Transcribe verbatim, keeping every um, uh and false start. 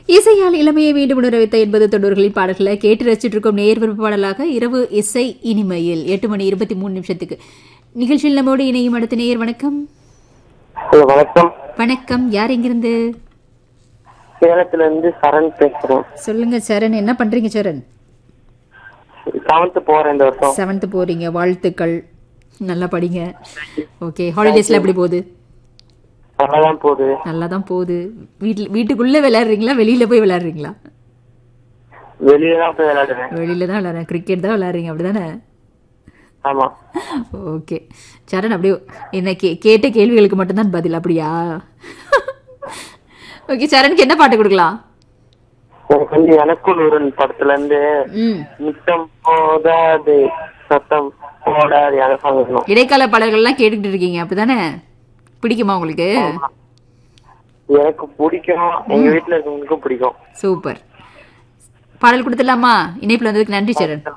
இசையால் இளமையை மீண்டும் உணரவைத்த எண்பது தொண்ணூறுகளின் பாடல்களை கேட்டு ரசிச்சுட்டு இருக்கும் நேர் விருப்ப பாடலாக இரவு இசை இனிமையில் எட்டு மணி இருபத்தி மூணு நிமிஷத்துக்கு நிகழ்ச்சியில் நம்மோடு இணையும் அடுத்த நேயர். வணக்கம். வணக்கம். வணக்கம். யார் எங்கிருந்து? சேலத்துல இருந்து சரண் பேசுறேன். சொல்லுங்க சரண், என்ன பண்றீங்க சரண்? செவன்த் போறேன் இந்த வருஷம். செவன்த் போறீங்க, வாழ்த்துக்கள், நல்லா படிங்க. ஓகே, ஹாலிடேஸ்ல எப்படி போகுது? நல்லாதான் போகுது. நல்லாதான் போகுது. வீட்டுல வீட்டுக்குள்ள விளையாடுறீங்களா, வெளியில போய் விளையாடுறீங்களா? வெளியில தான் போய் விளையாடுறேன். வெளியில தான் விளையாடுறேன். கிரிக்கெட் தான் விளையாடுறீங்க, அப்படிதானே? ஆமா. ஓகே சரண், அப்படியே என்ன கே கேட்ட கேள்விகளுக்கு மட்டும்தான் பதில், அப்படியா? ஓகே சரணுக்கு என்ன பாட்டு கொடுக்கலாம்? எனக்கு வந்து எனக்குள் ஒரு படத்துல இருந்து முத்தம் போதாது சத்தம் போடாது அதை சொல்லணும். இடைக்கால பாடல்கள்லாம் கேட்டுக்கிட்டு இருக்கீங்க, அப்படிதானே? பிடிக்குமா உங்களுக்கு? எனக்கு பிடிக்கும், எங்க வீட்டுல இருக்கவங்களுக்கும் பிடிக்கும். சூப்பர். பாடல் கொடுத்துடலாமா? இணைப்புல வந்ததுக்கு நன்றி சரண்.